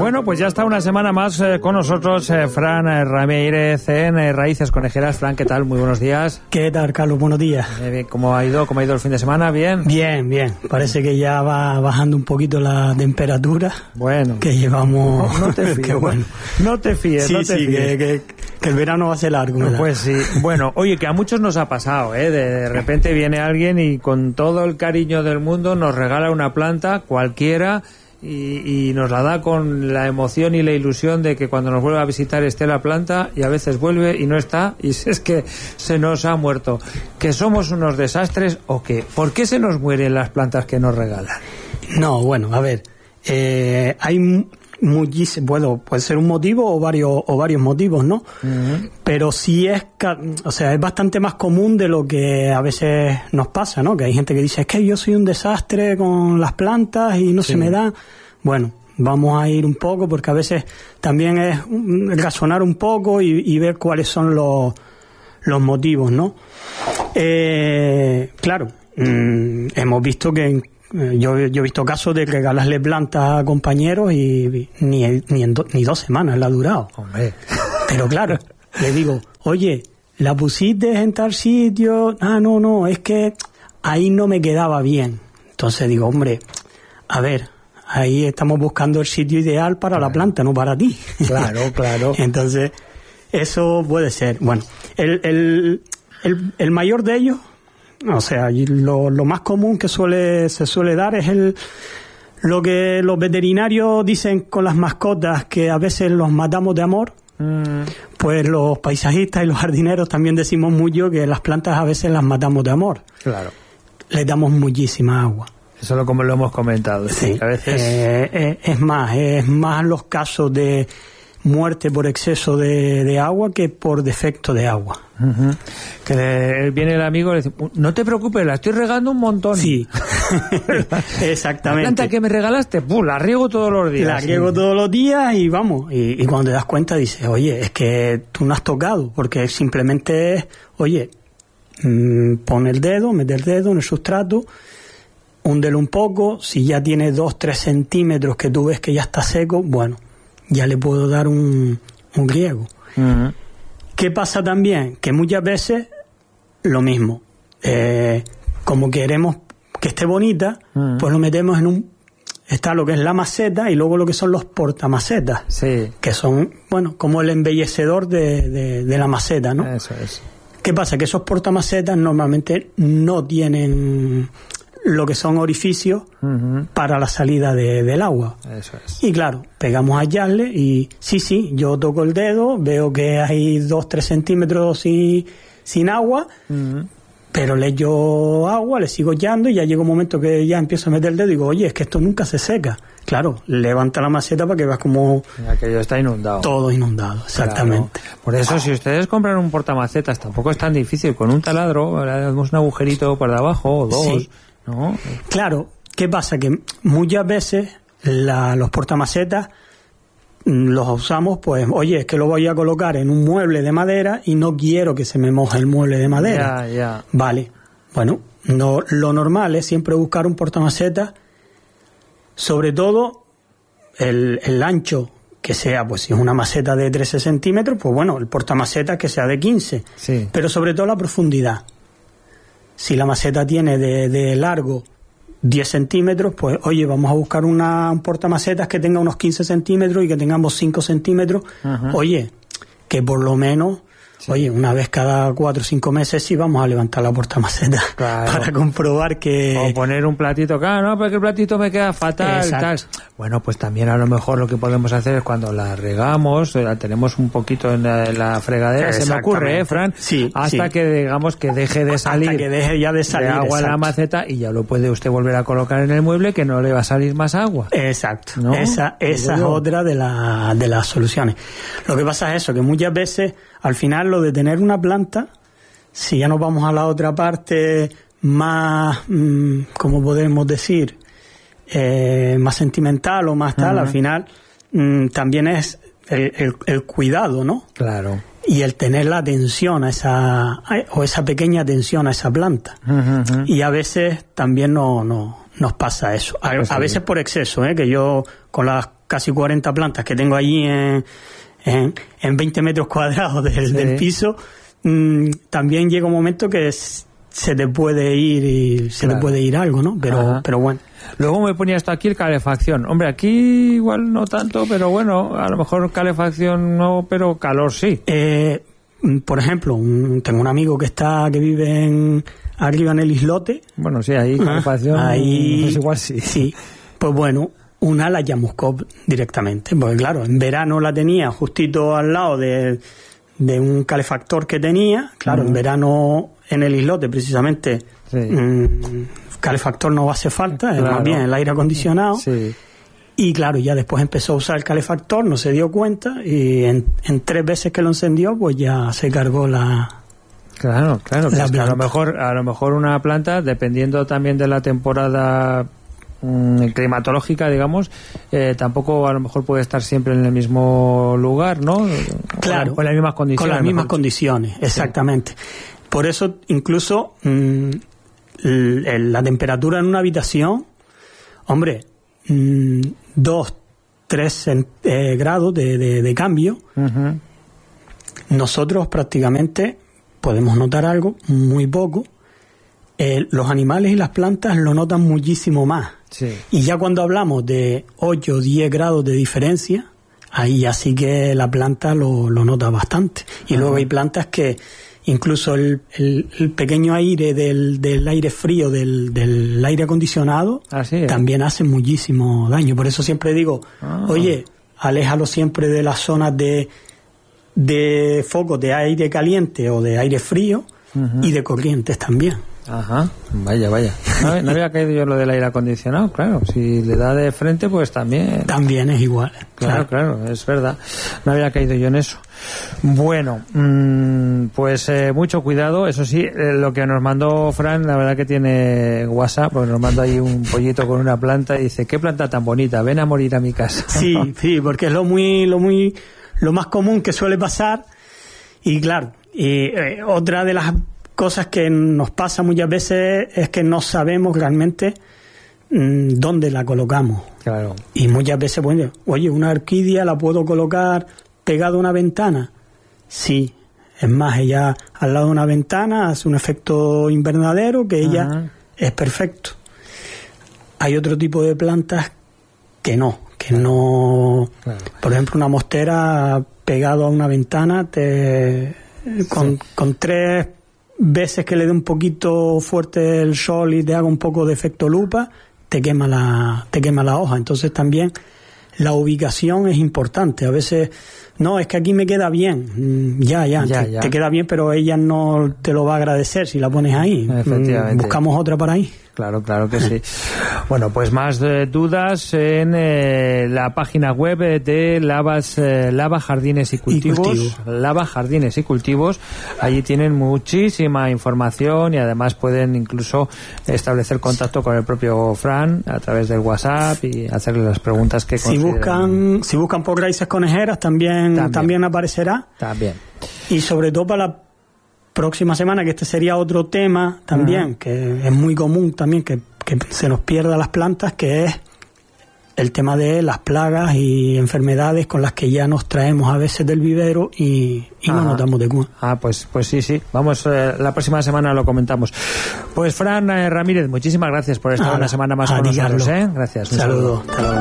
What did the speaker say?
Bueno, pues ya está una semana más con nosotros Fran Ramírez en Raíces Conejeras. Fran, ¿qué tal? Muy buenos días. ¿Qué tal, Carlos? Buenos días. ¿Cómo ha ido el fin de semana? ¿Bien? Bien. Parece que ya va bajando un poquito la temperatura. Bueno. Que llevamos... No te fíes. Qué bueno. No te fíes, sí, no te fíes. Que el verano va a ser largo, ¿verdad? Pues sí. Bueno, oye, que a muchos nos ha pasado, ¿eh? De repente viene alguien y con todo el cariño del mundo nos regala una planta cualquiera y nos la da con la emoción y la ilusión de que cuando nos vuelva a visitar esté la planta, y a veces vuelve y no está, y es que se nos ha muerto. ¿Que somos unos desastres o qué? ¿Por qué se nos mueren las plantas que nos regalan? No, bueno, a ver, hay muchísimo, bueno, puede ser un motivo o varios motivos, ¿no? Uh-huh. Pero sí es bastante más común de lo que a veces nos pasa, ¿no? Que hay gente que dice, es que yo soy un desastre con las plantas y no se me da. Bueno, vamos a ir un poco, porque a veces también es razonar un poco y ver cuáles son los motivos, ¿no? Claro, hemos visto que yo he visto casos de regalarle plantas a compañeros y ni 2 semanas la ha durado. Hombre. Pero claro, le digo, oye, ¿la pusiste en tal sitio? Ah, no, es que ahí no me quedaba bien. Entonces digo, hombre, a ver, ahí estamos buscando el sitio ideal para la planta, no para ti. Claro. Entonces, eso puede ser. Bueno, el mayor de ellos, o sea, lo más común que se suele dar es lo que los veterinarios dicen con las mascotas, que a veces los matamos de amor. Pues los paisajistas y los jardineros también decimos mucho que las plantas a veces las matamos de amor. Claro. Les damos muchísima agua. Eso como lo hemos comentado. Sí. A veces es más los casos de muerte por exceso de agua que por defecto de agua. Uh-huh. Que viene el amigo y le dice, no te preocupes, la estoy regando un montón. Sí, exactamente. La planta que me regalaste, la riego todos los días. La riego todos los días y vamos, y cuando te das cuenta dices, oye, es que tú no has tocado, porque simplemente es, oye, mete el dedo en el sustrato, húndelo un poco, si ya tiene 2-3 centímetros que tú ves que ya está seco, bueno, ya le puedo dar un riego. Uh-huh. ¿Qué pasa también? Que muchas veces lo mismo, como queremos que esté bonita, uh-huh, pues lo metemos está lo que es la maceta y luego lo que son los portamacetas, sí, que son, bueno, como el embellecedor de la maceta, ¿no? Eso es. ¿Qué pasa? Que esos portamacetas normalmente no tienen lo que son orificios, uh-huh, para la salida del agua. Eso es. Y claro, pegamos a hallarle y sí, yo toco el dedo, veo que hay 2-3 centímetros sin agua, uh-huh, pero le echo agua, le sigo hallando y ya llega un momento que ya empiezo a meter el dedo y digo, oye, es que esto nunca se seca. Claro, levanta la maceta para que veas como... Aquello está inundado. Todo inundado, exactamente. Claro. Por eso, si ustedes compran un portamacetas, tampoco es tan difícil. Con un taladro, le damos un agujerito por debajo o 2... Sí. ¿No? Claro, ¿qué pasa? Que muchas veces los portamacetas los usamos, pues, oye, es que lo voy a colocar en un mueble de madera y no quiero que se me moje el mueble de madera. Ya. Vale, bueno, lo normal es siempre buscar un portamacetas, sobre todo el ancho que sea, pues si es una maceta de 13 centímetros, pues bueno, el portamacetas que sea de 15, sí, pero sobre todo la profundidad. Si la maceta tiene de largo 10 centímetros, pues oye, vamos a buscar un portamacetas que tenga unos 15 centímetros y que tengamos 5 centímetros. Uh-huh. Oye, que por lo menos, sí, oye, una vez cada 4 o 5 meses sí vamos a levantar la portamaceta, claro, para comprobar que... O poner un platito, claro, no, porque el platito me queda fatal, tal. Bueno, pues también a lo mejor lo que podemos hacer es cuando la regamos, la tenemos un poquito en la fregadera, se me ocurre, Fran, sí, hasta sí, que digamos que deje de salir, hasta que deje ya de salir agua, exacto, en la maceta, y ya lo puede usted volver a colocar en el mueble, que no le va a salir más agua. Exacto, ¿no? Esa es otra de las soluciones. Lo que pasa es eso, que muchas veces al final lo de tener una planta, si ya nos vamos a la otra parte más, ¿cómo podemos decir? Más sentimental o más tal, uh-huh, al final también es el cuidado, ¿no? Claro. Y el tener la atención a esa pequeña atención a esa planta. Uh-huh. Y a veces también nos pasa eso. A veces por exceso, que yo con las casi 40 plantas que tengo allí en 20 metros cuadrados del piso, también llega un momento que se te puede ir y te puede ir algo, ¿no? Pero bueno. Luego me ponía esto aquí, el calefacción. Hombre, aquí igual no tanto, pero bueno, a lo mejor calefacción no, pero calor sí. Por ejemplo, tengo un amigo que vive arriba en el islote. Bueno, sí, ahí calefacción ahí, pues igual sí. Sí, pues bueno, una la llamuscó directamente, porque claro, en verano la tenía justito al lado de un calefactor que tenía. Claro, en verano en el islote precisamente calefactor no hace falta, es más bien el aire acondicionado. Sí. Y claro, ya después empezó a usar el calefactor, no se dio cuenta, y en 3 veces que lo encendió, pues ya se cargó la... Claro, que a lo mejor una planta, dependiendo también de la temporada climatológica, digamos, tampoco a lo mejor puede estar siempre en el mismo lugar, ¿no? Claro, con las mismas condiciones. Con las mismas condiciones, exactamente. Sí. Por eso, incluso, la temperatura en una habitación, hombre, 2, 3 grados de cambio, nosotros prácticamente podemos notar algo, muy poco. Los animales y las plantas lo notan muchísimo más. Sí. Y ya cuando hablamos de 8 o 10 grados de diferencia, ahí ya sí que la planta lo nota bastante. Y luego hay plantas que incluso el pequeño aire del aire frío del aire acondicionado también hace muchísimo daño. Por eso siempre digo, oye, aléjalo siempre de las zonas de focos de aire caliente o de aire frío y de corrientes también. Ajá, vaya. No había caído yo lo del aire acondicionado, claro. Si le da de frente, pues también. También es igual. Claro, es verdad. No había caído yo en eso. Bueno, pues mucho cuidado. Eso sí, lo que nos mandó Fran, la verdad que tiene WhatsApp, porque nos mandó ahí un pollito con una planta y dice, qué planta tan bonita, ven a morir a mi casa. Sí, porque es lo más común que suele pasar. Y claro, otra de las cosas que nos pasa muchas veces es que no sabemos realmente dónde la colocamos. Claro. Y muchas veces, bueno, oye, una orquídea la puedo colocar pegada a una ventana. Sí, es más, ella al lado de una ventana hace un efecto invernadero que ella es perfecto. Hay otro tipo de plantas que no. Claro. Por ejemplo, una mostera pegado a una ventana con 3 veces que le dé un poquito fuerte el sol y te haga un poco de efecto lupa, te quema la hoja. Entonces también la ubicación es importante. A veces, no, es que aquí me queda bien. Ya. Te queda bien, pero ella no te lo va a agradecer si la pones ahí. Efectivamente. Buscamos otra para ahí. Claro que sí. Bueno, pues más dudas en la página web de Lava Jardines y Cultivos. Lava Jardines y Cultivos. Allí tienen muchísima información y además pueden incluso establecer contacto con el propio Fran a través del WhatsApp y hacerle las preguntas que consideren. Si buscan por raíces conejeras también aparecerá. También. Y sobre todo para la próxima semana, que este sería otro tema también, que es muy común también que se nos pierda las plantas, que es el tema de las plagas y enfermedades con las que ya nos traemos a veces del vivero y no nos damos de cuenta. Pues sí. Vamos, la próxima semana lo comentamos. Pues Fran Ramírez, muchísimas gracias por estar una semana más con nosotros. Gracias. Saludos.